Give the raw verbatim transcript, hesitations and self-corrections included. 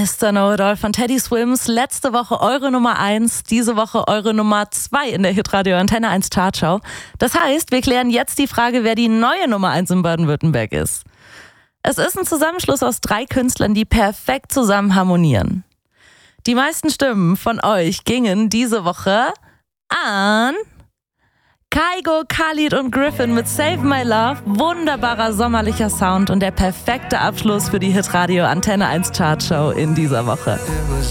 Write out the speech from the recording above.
Mister Know-It-All von Teddy Swims. Letzte Woche eure Nummer eins, diese Woche eure Nummer zwei in der Hitradio Antenne eins Chartshow. Das heißt, wir klären jetzt die Frage, wer die neue Nummer eins in Baden-Württemberg ist. Es ist ein Zusammenschluss aus drei Künstlern, die perfekt zusammen harmonieren. Die meisten Stimmen von euch gingen diese Woche an Kygo, Khalid und Griffin mit Save My Love. Wunderbarer sommerlicher Sound und der perfekte Abschluss für die Hitradio Antenne eins Chartshow in dieser Woche.